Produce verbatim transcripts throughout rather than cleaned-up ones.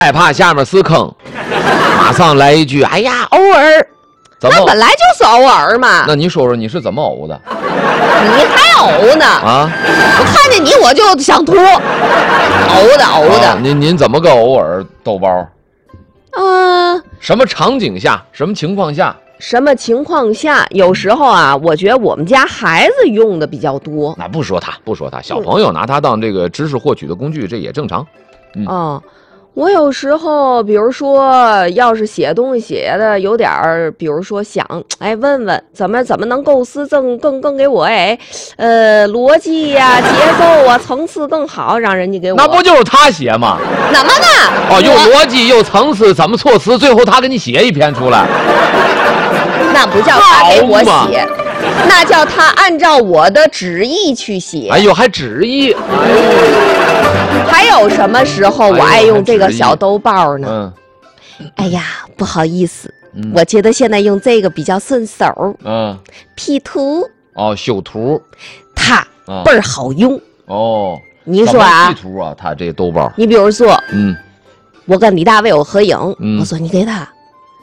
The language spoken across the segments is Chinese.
害怕下面是坑，马上来一句：“哎呀，偶尔。”怎么？ 那本来就是偶尔嘛。 那你说说你是怎么呕的？ 你还呕呢？ 啊！ 我看见你我就想吐，呕的呕的。 啊、您您怎么个偶尔豆包？ 嗯、呃， 什么场景下？什么情况下？ 什么情况下？有时候啊，我觉得我们家孩子用的比较多。 那不说他，不说他，小朋友拿它当这个知识获取的工具，这也正常。 嗯。哦，我有时候，比如说，要是写东西写的有点儿，比如说想，哎，问问怎么怎么能构思更更更给我哎，呃，逻辑呀、啊、节奏啊、层次更好，让人家给我。 那不就是他写吗？ 怎么呢？ 哦，又逻辑又层次，怎么措辞，最后他给你写一篇出来。 那不叫他给我写，那叫他按照我的旨意去写。 哎呦，还旨意。 还有什么时候我爱用这个小兜包呢？ 嗯， 哎呀，不好意思， 嗯、 我觉得现在用这个比较顺手。 嗯 ，P 图哦，修图， 它倍儿好用。 哦， 你说啊 ，P 图啊，它这兜包。 你比如说， 嗯， 我跟李大卫有合影， 嗯、 我说你给他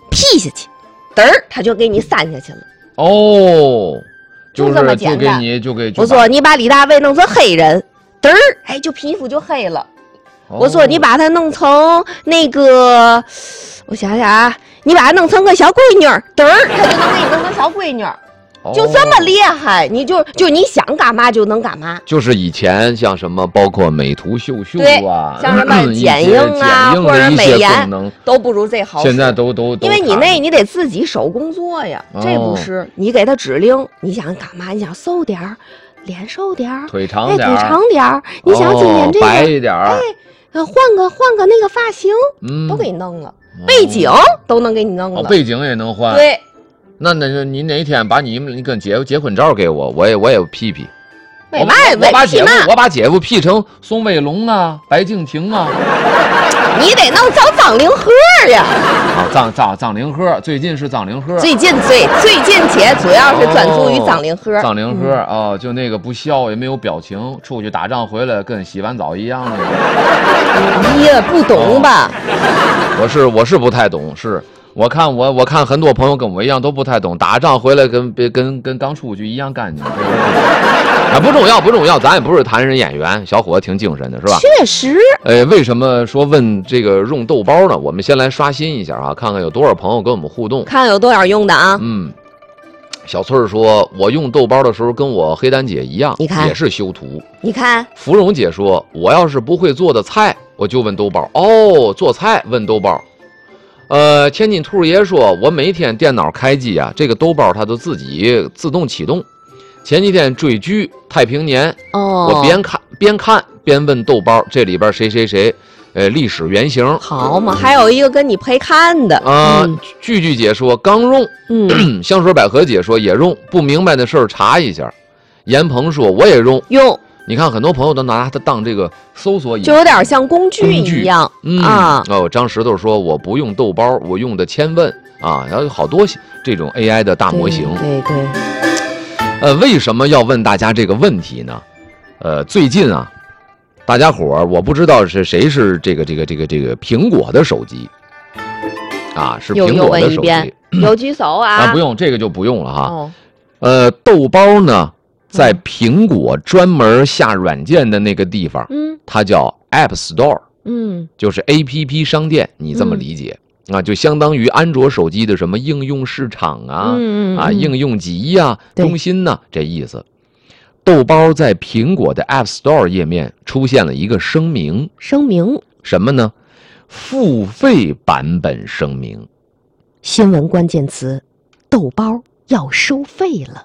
P 下去，嘚儿他就给你删下去了。 哦， 就这么简单。 就给你就给。 我说你把李大卫弄成黑人。嘚儿，哎，就皮肤就黑了。哦、我说你把它弄成那个，我想想啊，你把它弄成个小闺女，嘚儿，他就能给你弄成小闺女，哦、就这么厉害。你就就你想干嘛就能干嘛。 就是以前像什么，包括美图秀秀啊， 像什么剪映啊，或者美颜，都不如这好使。 现在都都都， 因为你那你得自己手工做呀，哦、这不是你给他指令，你想干嘛？你想瘦点儿。脸瘦点儿， 腿长点儿， 哎，腿长点儿。你想今天这个、 哦、白一点儿， 哎，换个换个那个发型， 嗯， 都给你弄了，哦、背景都能给你弄了， 哦、背景也能换。 对， 那那你哪天把你你跟姐夫结婚照给我，我也我也 P P。 我我把姐夫我把姐夫 P 成宋威龙啊，白敬亭啊。 你得弄找张凌赫呀！ 啊，张张张凌赫，最近是张凌赫。 最近最最近且主要是专注于张凌赫。 哦、张凌赫啊、嗯哦，就那个不笑也没有表情，出去打仗回来跟洗完澡一样的。 你也不懂吧？ 哦、我是我是不太懂，是我看我我看很多朋友跟我一样都不太懂，打仗回来跟跟跟跟刚出去一样干净。啊，不重要，不重要，咱也不是谈人演员，小伙子挺精神的，是吧？ 确实。 呃，为什么说问这个用豆包呢？我们先来刷新一下啊，看看有多少朋友跟我们互动， 看看有多少用的啊。 嗯，小翠儿说，我用豆包的时候跟我黑丹姐一样， 你看也是修图。 你看， 芙蓉姐说，我要是不会做的菜，我就问豆包。哦，做菜问豆包。呃，千金兔爷说，我每天电脑开机啊，这个豆包它都自己自动启动。前几天追剧《太平年》， 哦， 我边看边看边问豆包，这里边谁谁谁，呃，历史原型。 好嘛，还有一个跟你陪看的啊。嗯、句句姐说刚用， 嗯， 香水百合姐说也用，不明白的事儿查一下。严鹏说我也用用。 你看，很多朋友都拿它当这个搜索引擎， 就有点像工具一样。 嗯啊， 哦，张石头说我不用豆包，我用的千问啊，然后有好多这种 A I 的大模型。 对 对, 对。 呃，为什么要问大家这个问题呢？呃，最近啊，大家伙儿，我不知道是谁是这个这个这个这个苹果的手机啊，是苹果的手机。 有举手啊？ 啊，不用，这个就不用了哈。 哦、 呃，豆包呢，在苹果专门下软件的那个地方， 嗯， 它叫 App Store， 嗯， 就是 A P P 商店，你这么理解。嗯啊，就相当于安卓手机的什么应用市场啊， 嗯、 啊，应用集呀、啊、中心呐、啊，这意思。豆包在苹果的 App Store 页面出现了一个声明， 声明什么呢？付费版本声明。 新闻关键词：豆包要收费了。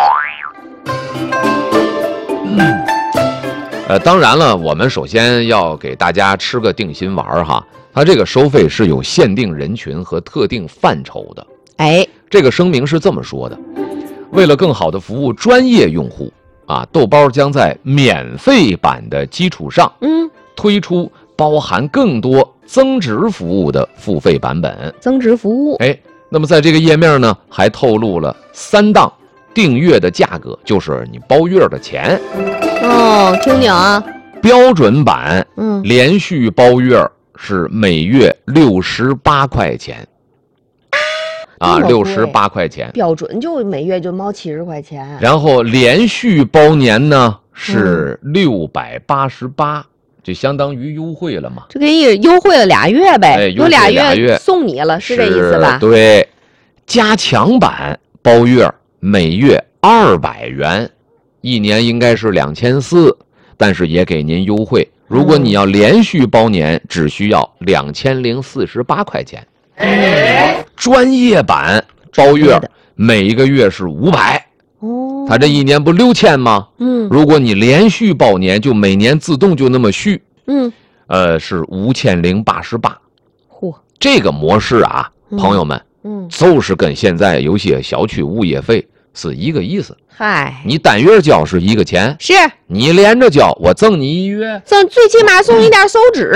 嗯，呃，当然了，我们首先要给大家吃个定心丸哈。它这个收费是有限定人群和特定范畴的。 哎， 这个声明是这么说的：为了更好的服务专业用户啊，豆包将在免费版的基础上， 嗯， 推出包含更多增值服务的付费版本。 增值服务， 哎，那么在这个页面呢，还透露了三档订阅的价格，就是你包月的钱。 哦，听听啊， 标准版， 嗯， 连续包月是每月六十八块钱。啊，六十八块钱， 标准就每月就毛七十块钱。 然后连续包年呢是六百八十八，就相当于优惠了嘛。 就给你优惠了俩月呗， 哎、 有俩月送你了，是这意思吧？ 对，加强版包月每月二百元，一年应该是两千四，但是也给您优惠。如果你要连续包年，只需要两千零四十八块钱。专业版包月每一个月是五百，哦，他这一年不六千吗？嗯，如果你连续包年，就每年自动就那么续，嗯，呃，是五千零八十八。嚯，这个模式啊，嗯、朋友们，嗯，就是跟现在有些小区物业费是一个意思。嗨，你单月交是一个钱，是你连着交，我赠你一月， 赠最起码送你点手纸。